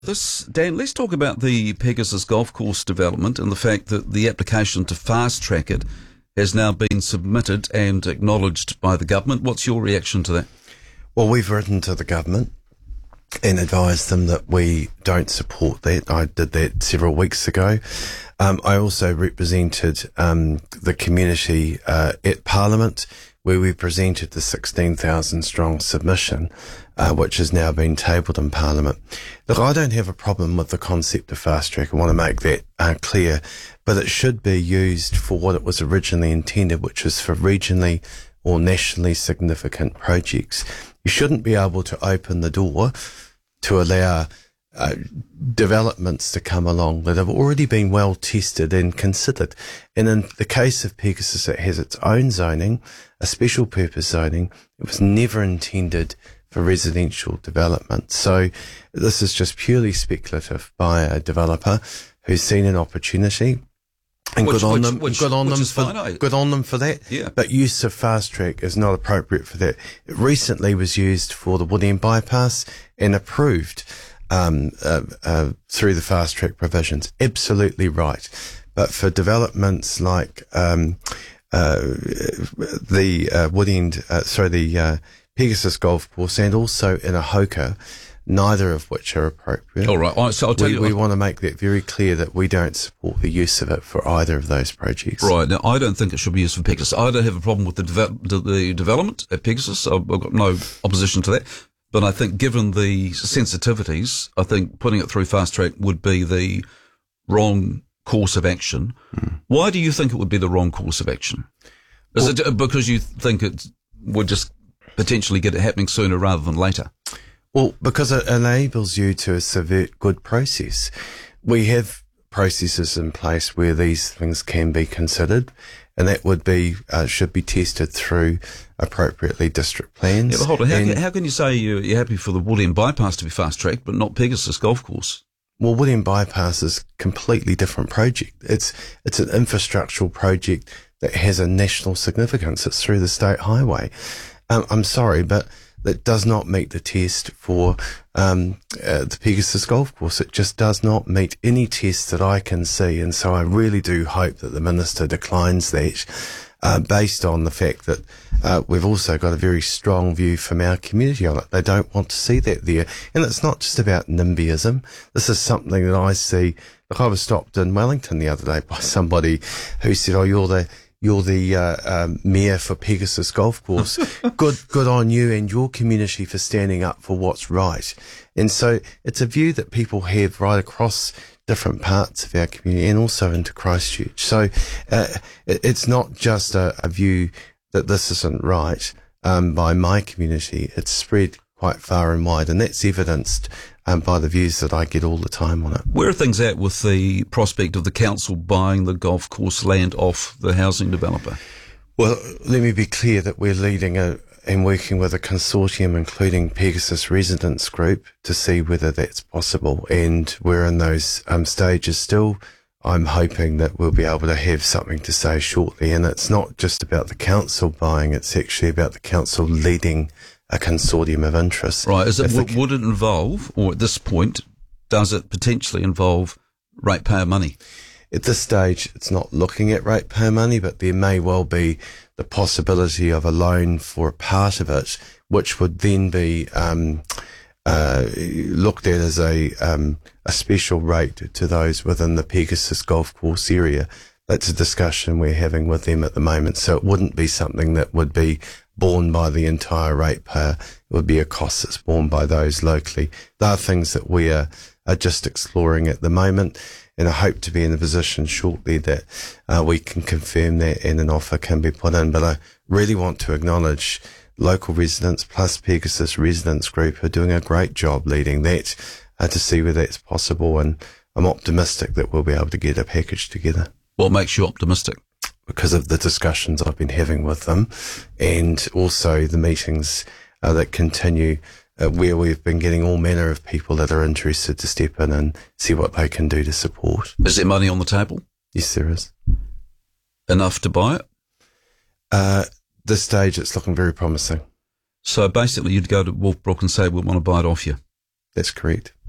Dan, let's talk about the Pegasus Golf Course development and the fact that the application to fast track it has now been submitted and acknowledged by the government. What's your reaction to that? Well, we've written to the government and advised them that we don't support that. I did that several weeks ago. I also represented the community at Parliament, where we presented the 16,000 strong submission, which has now been tabled in Parliament. Look, I don't have a problem with the concept of fast track. I want to make that clear, but it should be used for what it was originally intended, which was for regionally or nationally significant projects. You shouldn't be able to open the door to allow developments to come along that have already been well tested and considered. And in the case of Pegasus, it has its own zoning, a special purpose zoning. It was never intended for residential development. So this is just purely speculative by a developer who's seen an opportunity. And good on them for that. Yeah. But use of fast track is not appropriate for that. It recently was used for the Woodend bypass and approved through the fast track provisions. Absolutely right. But for developments like the Pegasus Golf Course and also in Ahoka, neither of which are appropriate. All right. So I'll tell you. We want to make that very clear that we don't support the use of it for either of those projects. Right. Now, I don't think it should be used for Pegasus. I don't have a problem with the development at Pegasus. I've got no opposition to that. But I think given the sensitivities, I think putting it through fast track would be the wrong course of action. Why do you think it would be the wrong course of action? Is it because you think it would just potentially get it happening sooner rather than later? Well, because it enables you to subvert good process. We have processes in place where these things can be considered, and that would be should be tested through appropriately district plans. Yeah, but hold on. How can you say you're happy for the Woodend bypass to be fast tracked, but not Pegasus Golf Course? Well, Woodend bypass is a completely different project. It's an infrastructural project that has a national significance. It's through the state highway. I'm sorry, but that does not meet the test for the Pegasus Golf Course. It just does not meet any test that I can see, and so I really do hope that the Minister declines that, based on the fact that we've also got a very strong view from our community on it. They don't want to see that there. And it's not just about NIMBYism. This is something that I see. Look, I was stopped in Wellington the other day by somebody who said, "Oh, you're the mayor for Pegasus Golf Course. Good on you and your community for standing up for what's right." And so it's a view that people have right across different parts of our community and also into Christchurch. So it's not just a view that this isn't right by my community. It's spread quite far and wide, and that's evidenced by the views that I get all the time on it. Where are things at with the prospect of the council buying the golf course land off the housing developer? Well, let me be clear that we're leading and working with a consortium, including Pegasus Residents Group, to see whether that's possible. And we're in those stages still. I'm hoping that we'll be able to have something to say shortly. And it's not just about the council buying, it's actually about the council leading a consortium of interests. Right. Would it involve, or at this point, does it potentially involve ratepayer money? At this stage, it's not looking at ratepayer money, but there may well be the possibility of a loan for a part of it, which would then be looked at as a special rate to those within the Pegasus Golf Course area. That's a discussion we're having with them at the moment. So it wouldn't be something that would be borne by the entire ratepayer. It would be a cost that's borne by those locally. There are things that we are just exploring at the moment, and I hope to be in a position shortly that we can confirm that and an offer can be put in. But I really want to acknowledge local residents plus Pegasus Residents Group who are doing a great job leading that to see whether that's possible, and I'm optimistic that we'll be able to get a package together. What makes you optimistic? Because of the discussions I've been having with them, and also the meetings that continue where we've been getting all manner of people that are interested to step in and see what they can do to support. Is there money on the table? Yes, there is. Enough to buy it? This stage, it's looking very promising. So basically you'd go to Wolfbrook and say, we want to buy it off you. That's correct.